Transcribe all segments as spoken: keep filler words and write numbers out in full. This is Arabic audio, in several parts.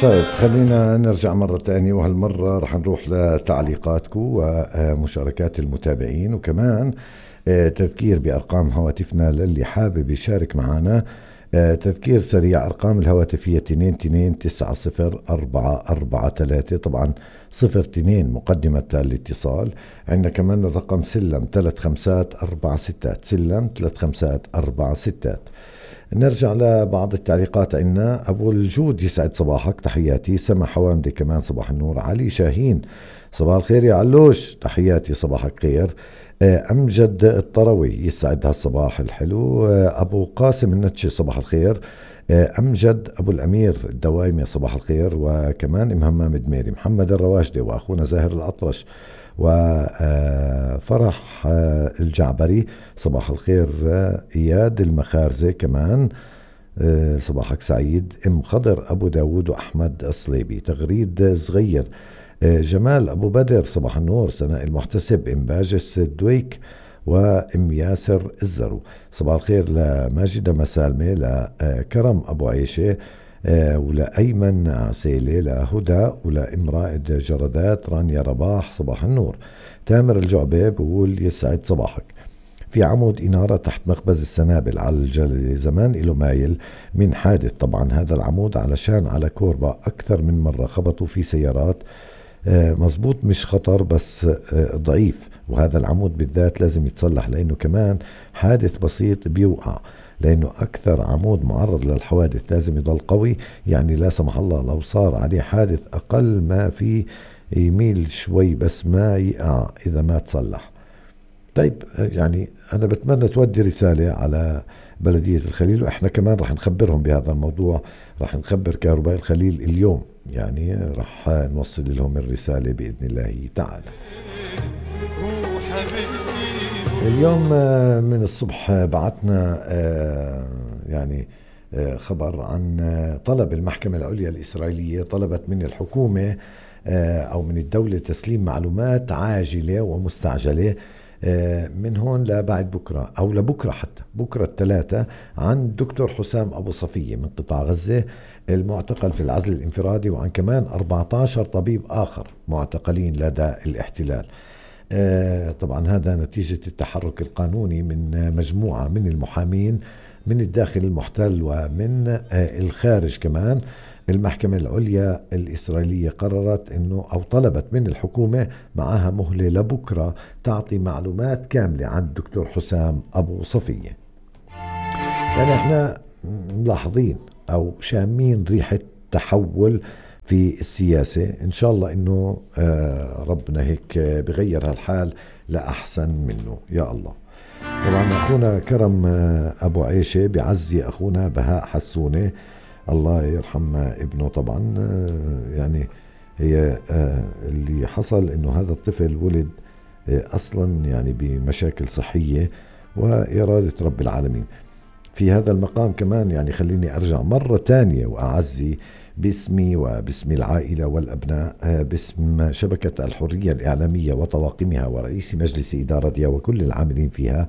طيب خلينا نرجع مرة تانية، وهالمرة رح نروح لتعليقاتكم ومشاركات المتابعين، وكمان تذكير بأرقام هواتفنا للي حابب يشارك معنا. تذكير سريع، أرقام الهواتفية اثنين اثنين تسعة صفر أربعة أربعة ثلاثة، طبعا صفر اثنين مقدمة الاتصال. عندنا كمان الرقم سلم ثلاث خمسات أربعة ستات، سلم ثلاث خمسات أربعة ستات. نرجع لبعض التعليقات. عندنا أبو الجود يسعد صباحك، تحياتي. سما حوامدي كمان صباح النور. علي شاهين صباح الخير يا علوش، تحياتي صباحك خير. أمجد الطروي يسعد هالصباح الحلو. أبو قاسم النتشي صباح الخير. أمجد أبو الأمير الدوايمي صباح الخير. وكمان إمهمام دميري، محمد الرواشدي، وأخونا زاهر الأطرش، وفرح الجعبري صباح الخير. إياد المخارزي كمان صباحك سعيد. ام خضر أبو داود وأحمد الصليبي. تغريد صغير جمال أبو بدر صباح النور. سناء المحتسب، ام باجس الدويك، وام ياسر الزرو صباح الخير. لماجدة مسالمة، لكرم أبو عيشة، ولا أيمن عسيلة، لهدى، ولا امرائد جردات، رانيا رباح صباح النور. تامر الجعبة بقول يسعد صباحك. في عمود إنارة تحت مخبز السنابل على الجلي، زمان إله مايل من حادث. طبعا هذا العمود علشان على كوربا أكثر من مرة خبطوا في سيارات. آه مزبوط، مش خطر بس آه ضعيف، وهذا العمود بالذات لازم يتصلح لأنه كمان حادث بسيط بيوقع، لأنه أكثر عمود معرض للحوادث لازم يضل قوي. يعني لا سمح الله لو صار عليه حادث أقل ما في يميل شوي بس ما يقع إذا ما تصلح. طيب يعني أنا بتمنى تودي رسالة على بلدية الخليل، وإحنا كمان رح نخبرهم بهذا الموضوع. رح نخبر كهرباء الخليل اليوم، يعني رح نوصل لهم الرسالة بإذن الله تعالى. اليوم من الصبح بعتنا يعني خبر عن طلب المحكمة العليا الإسرائيلية، طلبت من الحكومة أو من الدولة تسليم معلومات عاجلة ومستعجلة من هون لبعد بكرة أو لبكرة، حتى بكرة الثلاثة، عن دكتور حسام أبو صفية من قطاع غزة المعتقل في العزل الانفرادي، وعن كمان أربعة عشر طبيب آخر معتقلين لدى الاحتلال. طبعا هذا نتيجة التحرك القانوني من مجموعة من المحامين من الداخل المحتل ومن الخارج كمان. المحكمة العليا الإسرائيلية قررت إنه أو طلبت من الحكومة معها مهلة لبكرة تعطي معلومات كاملة عن الدكتور حسام أبو صفية. يعني احنا ملاحظين أو شامين ريحة تحول في السياسة. إن شاء الله إنه آه ربنا هيك بغير هالحال لأحسن منه يا الله. طبعا أخونا كرم آه أبو عيشة بعزي أخونا بهاء حسونة، الله يرحم ابنه. طبعا آه يعني هي آه اللي حصل إنه هذا الطفل ولد آه أصلا يعني بمشاكل صحية وإرادة رب العالمين. في هذا المقام كمان يعني خليني أرجع مرة تانية وأعزي باسمي وباسم العائلة والأبناء، باسم شبكة الحرية الإعلامية وطواقمها ورئيس مجلس إدارتها وكل العاملين فيها،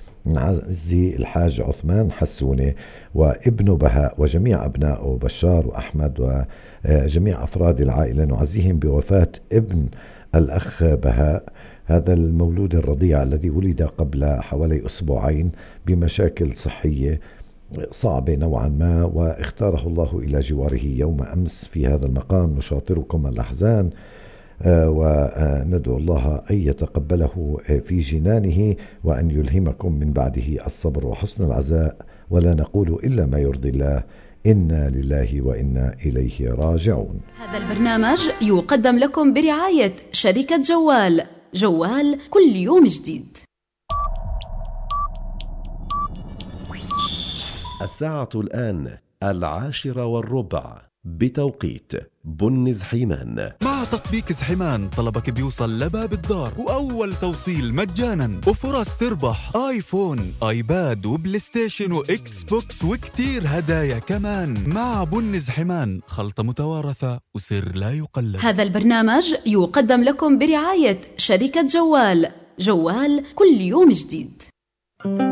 نعزي الحاج عثمان حسونة وابنه بهاء وجميع أبنائه بشار وأحمد وجميع أفراد العائلة. نعزيهم بوفاة ابن الأخ بهاء، هذا المولود الرضيع الذي ولد قبل حوالي أسبوعين بمشاكل صحية صعبة نوعا ما، واختاره الله إلى جواره يوم أمس. في هذا المقام نشاطركم الأحزان آه وندعو الله أن يتقبله في جنانه وأن يلهمكم من بعده الصبر وحسن العزاء، ولا نقول إلا ما يرضي الله. إنا لله وإنا إليه راجعون. هذا البرنامج يقدم لكم برعاية شركة جوال. جوال كل يوم جديد. الساعة الآن العاشرة والربع بتوقيت بن زحيمان. مع تطبيق زحيمان طلبك بيوصل لباب الدار وأول توصيل مجانا وفرص تربح آيفون آيباد وبلاي ستيشن وإكس بوكس وكتير هدايا كمان. مع بن زحيمان خلطة متوارثة وسر لا يقلد. هذا البرنامج يقدم لكم برعاية شركة جوال. جوال كل يوم جديد.